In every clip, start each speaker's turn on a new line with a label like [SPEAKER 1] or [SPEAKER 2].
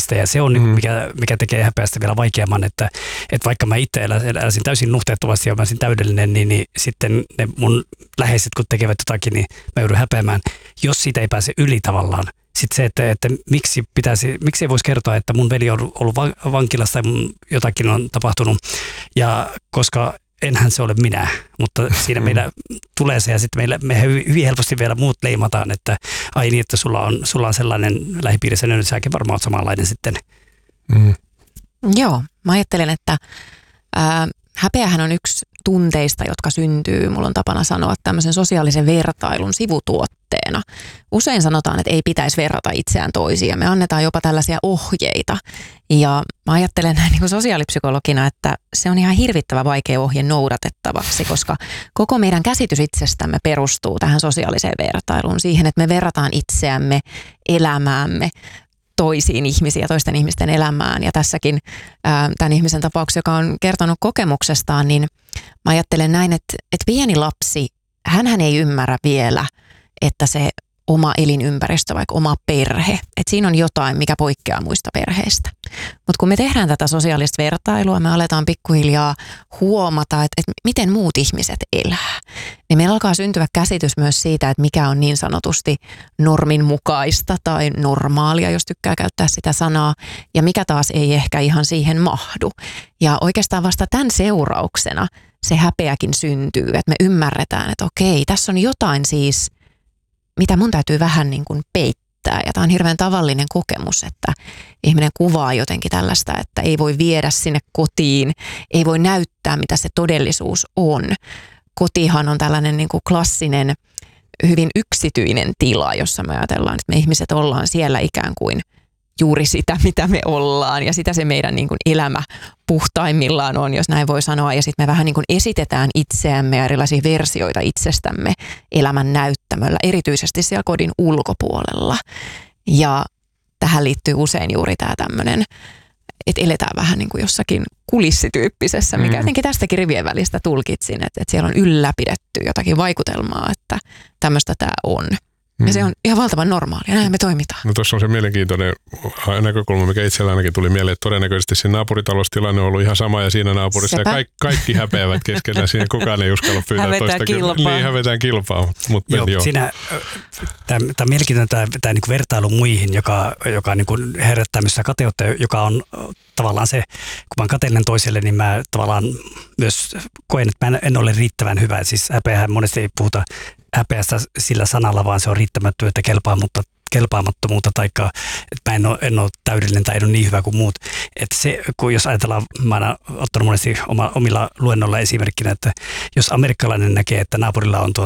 [SPEAKER 1] häpeästä ja se on mikä tekee häpeästä vielä vaikeamman, että vaikka mä itse eläisin täysin nuhteettomasti ja mä olisin täydellinen, niin sitten ne mun läheiset kun tekevät jotakin, niin mä joudun häpeämään, jos siitä ei pääse yli tavallaan. Sitten se, että miksi ei voisi kertoa, että mun veli on ollut vankilassa ja jotakin on tapahtunut, ja koska enhän se ole minä, mutta siinä meillä tulee se ja sitten me hyvin helposti vielä muut leimataan, että ai niin, että sulla on sellainen lähipiirissä, niin säkin varmaan olet samanlainen sitten.
[SPEAKER 2] Joo, mä ajattelen, että häpeähän on yksi tunteista, jotka syntyy, mulla on tapana sanoa, tämmöisen sosiaalisen vertailun sivutuotteena. Usein sanotaan, että ei pitäisi verrata itseään toisiin ja me annetaan jopa tällaisia ohjeita. Ja mä ajattelen näin niin kuin sosiaalipsykologina, että se on ihan hirvittävä vaikea ohje noudatettavaksi, koska koko meidän käsitys itsestämme perustuu tähän sosiaaliseen vertailuun, siihen, että me verrataan itseämme, elämäämme, toisiin ihmisiin ja toisten ihmisten elämään. Ja tässäkin tämän ihmisen tapauksessa, joka on kertonut kokemuksestaan, niin mä ajattelen näin, että pieni lapsi, hänhän ei ymmärrä vielä, että se oma elinympäristö, vaikka oma perhe, että siinä on jotain, mikä poikkeaa muista perheistä. Mutta kun me tehdään tätä sosiaalista vertailua, me aletaan pikkuhiljaa huomata, että miten muut ihmiset elää. Niin meillä alkaa syntyä käsitys myös siitä, että mikä on niin sanotusti normin mukaista tai normaalia, jos tykkää käyttää sitä sanaa, ja mikä taas ei ehkä ihan siihen mahdu. Ja oikeastaan vasta tämän seurauksena se häpeäkin syntyy, että me ymmärretään, että okei, tässä on jotain siis, mitä mun täytyy vähän niin kuin peittää. Ja tämä on hirveän tavallinen kokemus, että ihminen kuvaa jotenkin tällaista, että ei voi viedä sinne kotiin, ei voi näyttää, mitä se todellisuus on. Kotihan on tällainen niin kuin klassinen, hyvin yksityinen tila, jossa me ajatellaan, että me ihmiset ollaan siellä ikään kuin juuri sitä, mitä me ollaan, ja sitä se meidän niin kuin elämä puhtaimmillaan on, jos näin voi sanoa. Ja sitten me vähän niin kuin esitetään itseämme ja erilaisia versioita itsestämme elämän näyttämöllä, erityisesti siellä kodin ulkopuolella. Ja tähän liittyy usein juuri tämä tämmöinen, että eletään vähän niin kuin jossakin kulissityyppisessä, mikä jotenkin tästäkin rivien välistä tulkitsin, että siellä on ylläpidetty jotakin vaikutelmaa, että tämmöistä tämä on. Ja se on ihan valtavan normaalia, näin me toimitaan.
[SPEAKER 3] No tuossa on se mielenkiintoinen näkökulma, mikä itsellä ainakin tuli mieleen, että todennäköisesti siinä naapuritalostilanne on ollut ihan sama ja siinä naapurissa ja kaikki häpeävät keskenään, siinä kukaan ei uskalla pyytää toista. Niin, hävetään kilpaa.
[SPEAKER 1] Joo. Siinä tämä on mielenkiintoinen tämä niin vertailu muihin, joka niin kuin herättää myös kateutta, joka on tavallaan se, kun mä oon kateellinen toiselle, niin mä tavallaan myös koen, että mä en ole riittävän hyvä. Siis häpeähän monesti ei puhuta häpeästä sillä sanalla, vaan se on riittämättömyyttä, kelpaamattomuutta, taikka että mä en ole täydellinen tai en ole niin hyvä kuin muut. Että se, kun jos ajatellaan, mä oon ottanut monesti omilla luennoilla esimerkkinä, että jos amerikkalainen näkee, että naapurilla on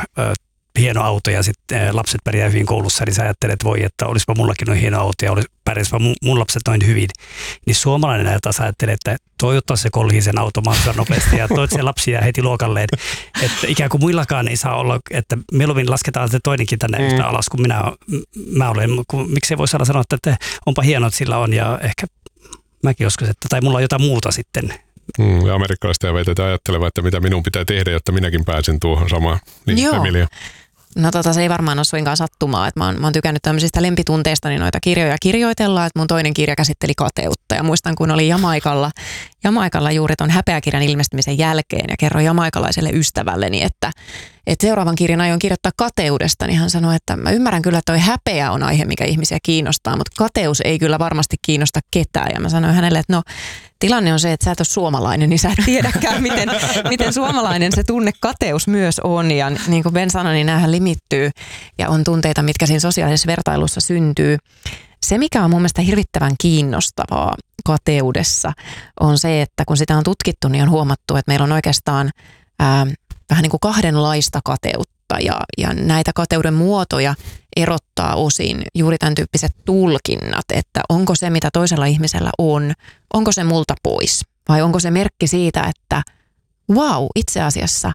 [SPEAKER 1] hieno auto ja sitten lapset pärjää hyvin koulussa, niin sä ajattelet, että voi, että olisipa mullakin noin hieno auto ja pärjäisipä mun lapset noin hyvin. Niin suomalainen taas ajattelee, että toi ottaa se kolhi sen auton mahdollisimman nopeasti ja toi se lapsi jää heti luokalleen. Että ikään kuin muillakaan ei saa olla, että mieluummin lasketaan se toinenkin tänne yhtä alas kuin mä olen. Miksei voi sanoa, että onpa hienoa, että sillä on ja ehkä mäkin joskus, että tai mulla on jotain muuta sitten.
[SPEAKER 3] Ja amerikkalaiset ja väitetään ajattelevat, että mitä minun pitää tehdä, jotta minäkin pääsen tuohon samaan. Niin, Emilia.
[SPEAKER 2] No se ei varmaan ole suinkaan sattumaa, että mä oon tykännyt tämmöisistä lempitunteista, niin noita kirjoja kirjoitellaan, että mun toinen kirja käsitteli kateutta ja muistan, kun oli Jamaikalla juuri ton häpeäkirjan ilmestymisen jälkeen ja kerroin jamaikalaiselle ystävälleni, että seuraavan kirjan aion kirjoittaa kateudesta, niin hän sanoi, että mä ymmärrän kyllä, että toi häpeä on aihe, mikä ihmisiä kiinnostaa, mutta kateus ei kyllä varmasti kiinnosta ketään ja mä sanoin hänelle, että no tilanne on se, että sä et ole suomalainen, niin sä et tiedäkään, miten suomalainen se tunne kateus myös on. Ja niin kuin Ben sanoi, niin näähän limittyy ja on tunteita, mitkä siinä sosiaalisessa vertailussa syntyy. Se, mikä on mun mielestä hirvittävän kiinnostavaa kateudessa, on se, että kun sitä on tutkittu, niin on huomattu, että meillä on oikeastaan vähän niin kuin kahdenlaista kateutta. Ja näitä kateuden muotoja erottaa osin juuri tämän tyyppiset tulkinnat, että onko se, mitä toisella ihmisellä on, onko se multa pois? Vai onko se merkki siitä, että vau, itse asiassa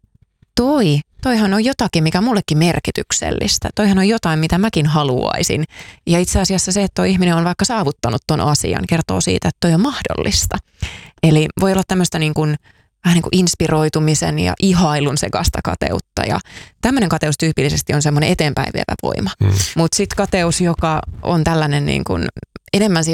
[SPEAKER 2] toihan on jotakin, mikä mullekin merkityksellistä. Toihan on jotain, mitä mäkin haluaisin. Ja itse asiassa se, että toi ihminen on vaikka saavuttanut ton asian, kertoo siitä, että toi on mahdollista. Eli voi olla tämmöistä niin kuin vähän niin kuin inspiroitumisen ja ihailun sekasta kateutta. Ja tämmöinen kateus tyypillisesti on semmoinen eteenpäin vievä voima. Mutta sitten kateus, joka on tällainen niin kuin enemmän siihen